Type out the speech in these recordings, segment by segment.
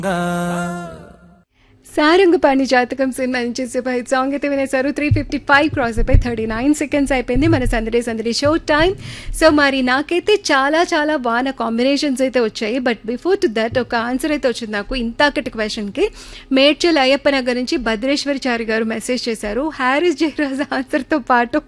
సారంగపాణి జాతకం సినిమా నుంచి super hit song అయితే వినేశారు. 355 క్రాస్ అయిపోయి 39 సెకండ్స్ అయిపోయింది మన సందడి షో టైం. సో మరి నాకైతే చాలా చాలా వాన కాంబినేషన్స్ అయితే వచ్చాయి. బట్ బిఫోర్ టు దట్ ఒక ఆన్సర్ అయితే వచ్చింది నాకు ఇంతాకటి క్వశ్చన్కి. మేడ్చల్ అయ్యప్ప నగర్ నుంచి భద్రేశ్వరిచారి గారు మెసేజ్ చేశారు. హ్యారిస్ జయరాజ్ ఆన్సర్తో పాటు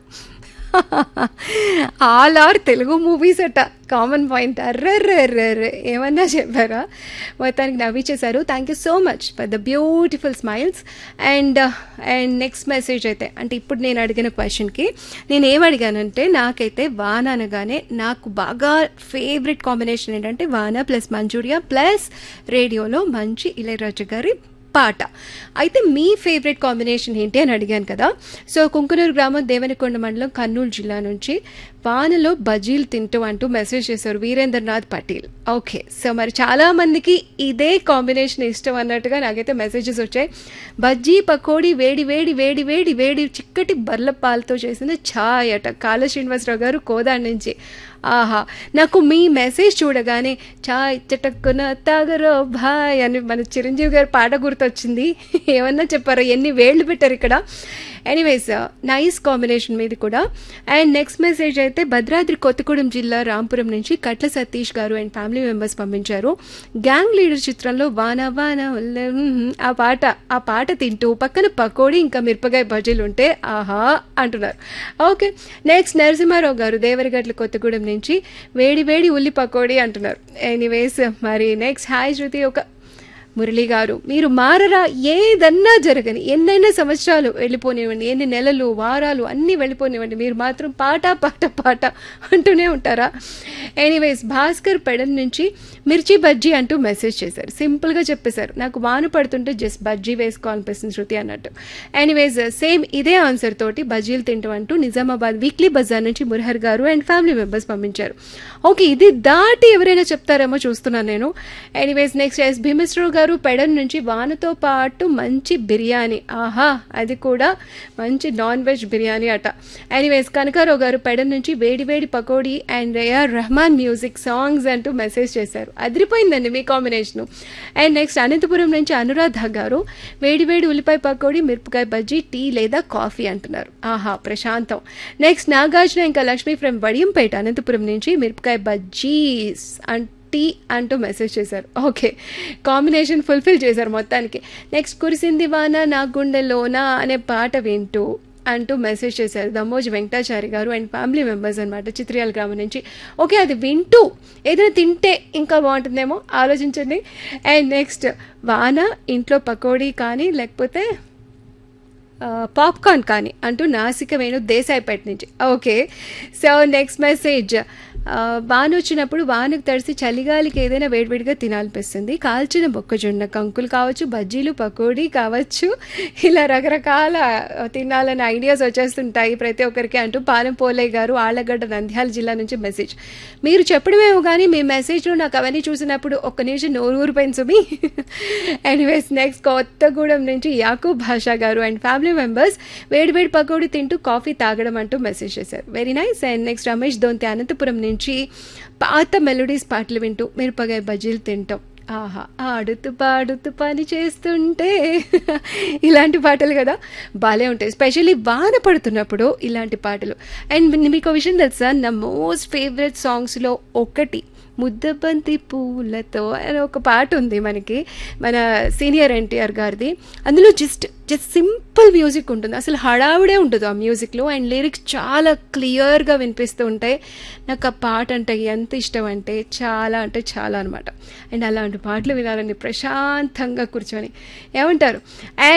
ఆల్ ఆర్ తెలుగు మూవీస్ అట కామన్ పాయింట్. అర్రర్రర్రర్రే ఏమన్నా చెప్పారా? మొత్తానికి నవ్వించేశారు. Thank you so much for the beautiful smiles. And next message అయితే అంటే ఇప్పుడు నేను అడిగిన క్వశ్చన్కి నేను ఏమడిగానంటే నాకైతే వాన అనగానే నాకు బాగా ఫేవరెట్ కాంబినేషన్ ఏంటంటే వాన ప్లస్ మంచూరియా ప్లస్ రేడియోలో మంచి ఇళయరాజా గారి పాట. అయితే మీ ఫేవరెట్ కాంబినేషన్ ఏంటి అని అడిగాను కదా. సో కుంకునూరు గ్రామం దేవనకొండ మండలం కర్నూలు జిల్లా నుంచి వానలో బజ్జీలు తింటూ అంటూ మెసేజ్ చేశారు వీరేంద్రనాథ్ పటేల్. ఓకే, సో మరి చాలా మందికి ఇదే కాంబినేషన్ ఇష్టం అన్నట్టుగా నాకైతే మెసేజెస్ వచ్చాయి. బజ్జీ పకోడీ వేడి వేడి వేడి వేడి వేడి చిక్కటి బర్ల పాలతో చేసిన ఛాయ్ అట. కాళ శ్రీనివాసరావు గారు కోదాడి నుంచి. ఆహా, నాకు మీ మెసేజ్ చూడగానే ఛాయ్ చటక్కున తాగరో భాయ్ అని మన చిరంజీవి గారి పాట గుర్తొచ్చింది. ఏమన్నా చెప్పారో, ఎన్ని వేళ్ళు పెట్టారు ఇక్కడ. ఎనీవేస్ నైస్ కాంబినేషన్ మీది కూడా. అండ్ నెక్స్ట్ మెసేజ్ అయితే భద్రాద్రి కొత్తగూడెం జిల్లా రాంపురం నుంచి కట్ల సతీష్ గారు అండ్ ఫ్యామిలీ మెంబర్స్ పంపించారు. గ్యాంగ్ లీడర్ చిత్రంలో వాన వాన ఆ పాట తింటూ పక్కన పకోడీ ఇంకా మిరపకాయ బజ్జీలు ఉంటే ఆహా అంటున్నారు. ఓకే, నెక్స్ట్ నరసింహారావు గారు దేవరగట్ల కొత్తగూడెం నుంచి వేడి వేడి ఉల్లి పకోడీ అంటున్నారు. ఎనీవేస్ మరి నెక్స్ట్ హాయ్ శృతి. ఒక మురళి గారు, మీరు మారరా, ఏదన్నా జరగని ఎన్నైనా సంవత్సరాలు వెళ్ళిపోనివ్వండి, ఎన్ని నెలలు వారాలు అన్నీ వెళ్ళిపోనివ్వండి, మీరు మాత్రం పాట పాట పాట అంటూనే ఉంటారా? ఎనీవేస్ భాస్కర్ పెడన్ నుంచి మిర్చి బజ్జీ అంటూ మెసేజ్ చేశారు. సింపుల్గా చెప్పేశారు, నాకు వాన పడుతుంటే జస్ట్ బజ్జీ వేసుకోవాలనిపిస్తుంది శృతి అన్నట్టు. ఎనీవేస్ సేమ్ ఇదే ఆన్సర్ తోటి బజ్జీలు తింటూ అంటూ నిజామాబాద్ వీక్లీ బజార్ నుంచి మురహర్ గారు అండ్ ఫ్యామిలీ మెంబర్స్ పంపించారు. ఓకే, ఇది దాటి ఎవరైనా చెప్తారేమో చూస్తున్నాను నేను. ఎనీవేస్ నెక్స్ట్ ఎస్ భీమేశ్వరరావు గారు పెడన్ నుంచి వానతో పాటు మంచి బిర్యానీ. ఆహా, అది కూడా మంచి నాన్ వెజ్ బిర్యానీ అట. ఎనీవేస్ కనకారావు గారు పెడన్ నుంచి వేడి వేడి pakodi and AR Rahman music songs అంటూ మెసేజ్ చేశారు. అదిరిపోయిందండి మీ కాంబినేషను. అండ్ నెక్స్ట్ అనంతపురం నుంచి అనురాధ గారు వేడి వేడి ఉల్లిపాయ పకోడీ మిరపకాయ బజ్జీ టీ లేదా కాఫీ అంటున్నారు. ఆహా, ప్రశాంతం. నెక్స్ట్ నాగార్జున ఇంకా లక్ష్మి ఫ్రమ్ వడియంపేట అనంతపురం నుంచి మిరపకాయ బజ్జీస్ టీ అంటూ మెసేజ్ చేశారు. ఓకే, కాంబినేషన్ ఫుల్ఫిల్ చేశారు మొత్తానికి. నెక్స్ట్ కురిసింది వాన నా గుండెలోనా అనే పాట వింటూ అంటూ మెసేజ్ చేశారు దమ్మోజి వెంకటాచారి గారు అండ్ ఫ్యామిలీ మెంబర్స్ అనమాట చిత్రియాల గ్రామం నుంచి. ఓకే, అది వింటూ ఏదైనా తింటే ఇంకా బాగుంటుందేమో ఆలోచించండి. అండ్ నెక్స్ట్ వాన ఇంట్లో పకోడీ కానీ లేకపోతే పాప్కార్న్ కానీ అంటూ నాసిక వేణు దేశాయిపేట నుంచి. ఓకే, సో నెక్స్ట్ మెసేజ్ వాన వచ్చినప్పుడు వానకు తడిసి చలిగాలికి ఏదైనా వేడివేడిగా తినాలనిపిస్తుంది. కాల్చిన మొక్కజొన్న కంకులు కావచ్చు, బజ్జీలు పకోడీ కావచ్చు, ఇలా రకరకాల తినాలని ఐడియాస్ వచ్చేస్తుంటాయి ప్రతి ఒక్కరికి అంటూ పాలెం పోలయ్య గారు ఆళ్లగడ్డ నంద్యాల జిల్లా నుంచి మెసేజ్. మీరు చెప్పడమేమో కానీ మీ మెసేజ్లో నాకు అవన్నీ చూసినప్పుడు ఒక్క నిమిషం నోరు ఊరిపోయింది సుమి. ఎనీవేస్ నెక్స్ట్ కొత్తగూడెం నుంచి యాకూబ్ భాషా గారు అండ్ ఫ్యామిలీ మెంబర్స్ వేడివేడి పకోడీ తింటూ కాఫీ తాగడం అంటూ మెసేజ్ చేశారు. Very nice. And next Ramesh దొంతి అనంతపురం నుంచి పాత మెలోడీస్ పాటలు వింటూ మిరపకాయ బజ్జీలు తింటాం. ఆహా, ఆడుతూ పాడుతూ పని చేస్తుంటే ఇలాంటి పాటలు కదా బాగానే ఉంటాయి, స్పెషల్లీ వాన పడుతున్నప్పుడు ఇలాంటి పాటలు. అండ్ మీకు విషయం తెలుసా, నా మోస్ట్ ఫేవరెట్ సాంగ్స్లో ఒకటి ముద్దబంతి పూలతో అని ఒక పాట ఉంది మనకి, మన సీనియర్ ఎన్టీఆర్ గారిది. అందులో జస్ట్ సింపుల్ మ్యూజిక్ ఉంటుంది, అసలు హడావుడే ఉంటుంది ఆ మ్యూజిక్లో. అండ్ లిరిక్స్ చాలా క్లియర్గా వినిపిస్తూ ఉంటాయి. నాకు ఆ పాట అంటే ఎంత ఇష్టం అంటే చాలా అనమాట. అండ్ అలాంటి పాటలు వినాలని ప్రశాంతంగా కూర్చొని ఏమంటారు.